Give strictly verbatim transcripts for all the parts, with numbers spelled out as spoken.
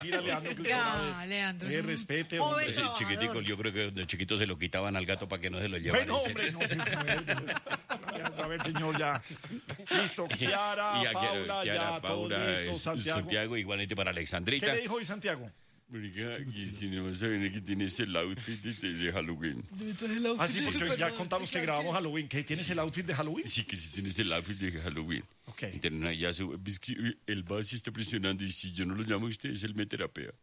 Tira, Leandro, que Ya, Leandro. Eh, es un respete, joven hombre. Ese trabajador. chiquitico, yo creo que de chiquito se lo quitaban al gato para que no se lo llevaran. Bueno, en serio. hombre, no. A ver, señor, ya. Listo, Kiara, Y a Paula, Kiara, ya, Paula, todo listo, es- Santiago. Santiago, igualmente para ¿Qué Alexandrita. le dijo hoy Santiago? Oiga, y si no saben que tienes el outfit de, de Halloween. Ah, sí, porque ya contamos que grabamos Halloween. ¿Qué? ¿Tienes el outfit de Halloween? Sí, que si tienes el outfit de Halloween. Ok. Entonces, ya su, es que el base está presionando y si yo no lo llamo a ustedes, él me terapea.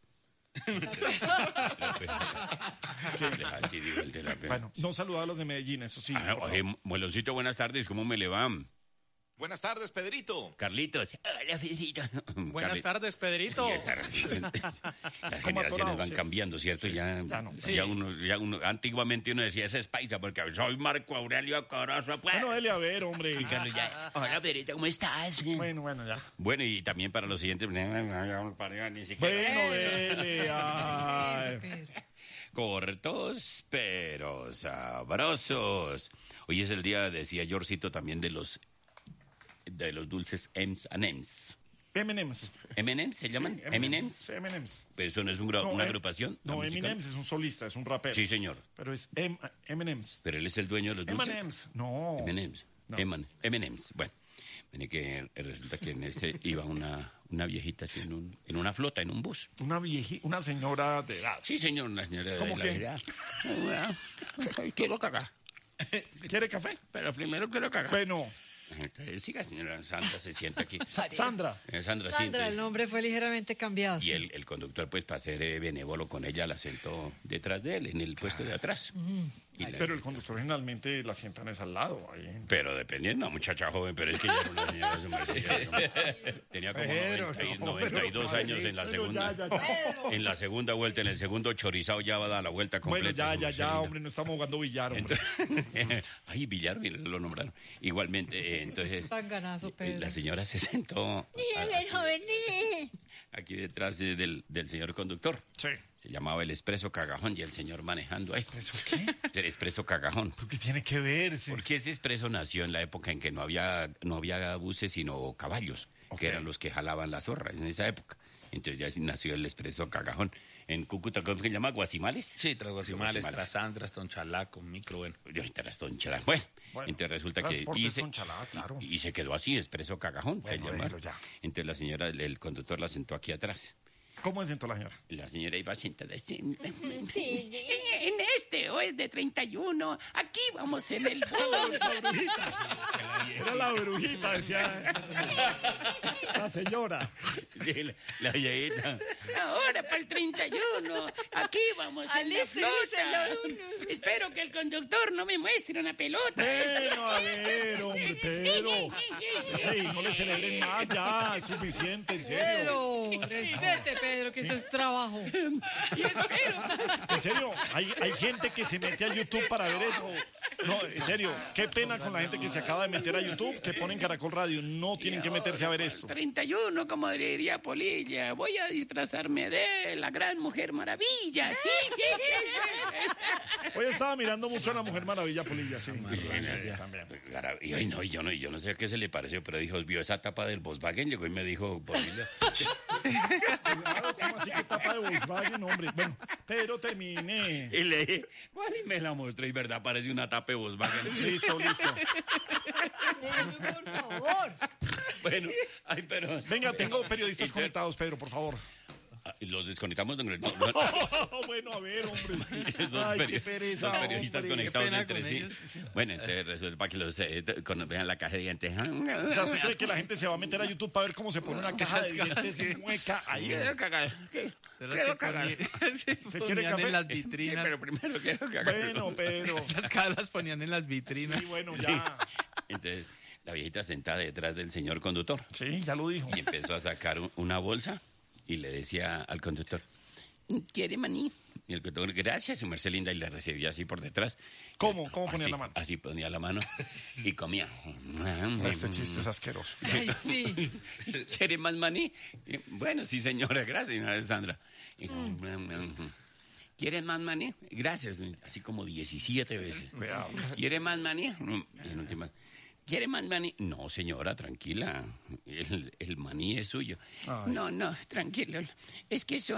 Así digo, el terapea. Bueno, no saludaba a los de Medellín, eso sí. Ah, oye, Mueloncito, buenas tardes, ¿cómo me le va? Buenas tardes, Pedrito. Carlitos. Hola, Fecito. Buenas Carli- tardes, Pedrito. Y esa- Las Como generaciones atorado, van sí. cambiando, ¿cierto? Ya, Ya no. ya uno, ya uno, antiguamente uno decía, ese es paisa, porque soy Marco Aurelio Corozo. Pues. Bueno, dele a ver, hombre. Y Carlos ya, hola, Pedrito, ¿cómo estás? Bueno, bueno, ya. Bueno, y también para los siguientes, ni siquiera. Bueno, dele. Ay. Eso, Pedro. Cortos, pero sabrosos. Hoy es el día, decía Yorcito, también de los de los dulces M's and M's. M and M's. ¿M and M's se llaman? Sí, ¿M and M M's? and M's. Pero eso no es un gra- No, una eh, agrupación. No, ¿la musical? Eminem es un solista, es un rapero. Sí, señor. Pero es M and M's. Pero él es el dueño de los M dulces. and M's. No. M and M's. No. M and M's. Bueno, viene que resulta que en este iba una, una viejita así en, un, en una flota, en un bus. Una vieji, una señora de edad. Sí, señor, una señora de ¿Cómo la qué? edad. Quiero cagar. ¿Quiere café? Pero primero quiero cagar. Bueno, Entonces, siga, señora Sandra, se sienta aquí. Sandra. Eh, Sandra, sí, Sandra, entonces- el nombre fue ligeramente cambiado. Y sí. el, el conductor, pues, para ser eh, benévolo con ella, la sentó detrás de él, en el puesto de atrás. Y la- Pero el conductor generalmente la sientan es al lado. Ahí. Pero dependiendo, una muchacha joven, pero es que ya era una señora, su merced, ya era una- tenía como Pero, noventa y- no, noventa y dos pero, años en la pero segunda. ya, ya, ya. En la segunda vuelta, en el segundo chorizado ya va a dar la vuelta Bueno, completa. ya, su ya, merced, ya, linda. hombre, no estamos jugando billar, hombre. Entonces, ay, Villar, mira, lo nombraron. Igualmente, eh, entonces, Sanganazo, eh, Pedro. la señora se sentó a- aquí detrás de- del, del señor conductor. Sí. Se llamaba el Expreso Cagajón y el señor manejando ahí. ¿Eso qué? El Expreso Cagajón. ¿Por qué tiene que ver? Sí. Porque ese expreso nació en la época en que no había, no había buses, sino caballos, Ok. que eran los que jalaban la zorra en esa época. Entonces ya nació el expreso Cagajón. En Cúcuta, ¿cómo se llama? ¿Guasimales? Sí, tras Guasimales, Guasimales. tras Sandras, Tonchalaco, Micro, bueno. Yo, tras Tonchalá. Bueno, Bueno, entonces resulta que... Transportes y se- Tonchalá, claro. y, y se quedó así, expreso Cagajón. se Bueno, llamaron. déjelo ya. Entonces la señora, el, el conductor la sentó aquí atrás. ¿Cómo se sentó la señora? La señora iba sentada así, en en este, o es de treinta y uno, aquí vamos en el bus. Era la brujita, decía la señora. Sí, la, la viejita. Ahora para el treinta y uno, aquí vamos en la Alístensela, flota. Espero que el conductor no me muestre una pelota. Bueno, a ver, hombre, Pedro. Ey, no le celebren más, ya, es suficiente, en serio. Pedro, respete, Pedro, que eso es trabajo. En serio, hay, hay gente que se mete a YouTube para ver eso. No, en serio, qué pena con la gente que se acaba de meter a YouTube, que ponen Caracol Radio. No tienen que meterse a ver esto. treinta y uno, como diría Polilla, voy a disfrazarme de la gran Mujer Maravilla. Hoy estaba mirando mucho a la Mujer Maravilla, Polilla, sí. También. Y ay, no, y yo no, y yo no sé a qué se le pareció, pero dijo, vio esa tapa del Volkswagen, llegó y me dijo, Polilla. Claro, ¿cómo así que tapa de Volkswagen, hombre? Bueno, pero terminé. Y le dije, ¿cuál? Y me la mostró, y verdad, parece una tapa de Volkswagen. Listo, listo. Por favor. Bueno, ay, pero... Venga, tengo periodistas Entonces- conectados, Pedro, por favor. Ah, y los desconectamos. No, no, no, Bueno, a ver, hombre. los, Ay, peri- qué pereza, los periodistas hombre. conectados Qué pena entre con sí. ellos. Bueno, entonces resulta que los eh, con- vean la caja de dientes. O sea, ¿usted cree que la gente se va a meter a YouTube para ver cómo se pone una caja de dientes mueca ahí? Quiero cagar. Pero Quiero es que cagar. ponían- se quiere ponían café? en las Sí, vitrinas. pero primero quiero cagar. Bueno, Pedro. Esas caras las ponían en las vitrinas. Sí, bueno, ya. Entonces, la viejita sentada detrás del señor conductor Sí, ya lo dijo. y empezó a sacar un- una bolsa y le decía al conductor, ¿quiere maní? Y el conductor, gracias, su merced linda, y le recibía así por detrás. ¿Cómo? ¿Cómo ponía Así, la mano? Así ponía la mano y comía. Este chiste es asqueroso. Ay, sí. ¿Quiere más maní? Y, bueno, sí, señora, gracias, señora Sandra. Y, ¿quiere más maní? Gracias, así como diecisiete veces. Cuidado. ¿Quiere más maní? Y en última, ¿Quiere más maní? No, señora, tranquila. El, el maní es suyo. Ay. No, no, tranquilo. Es que eso